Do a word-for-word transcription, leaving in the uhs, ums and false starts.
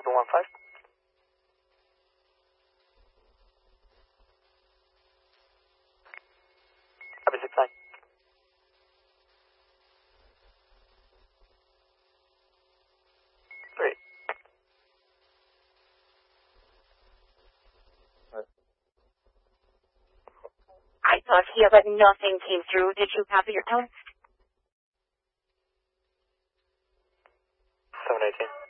seven one five. Copy six nine. Great. I talked here, but nothing came through. Did you copy your tone? seven eighteen.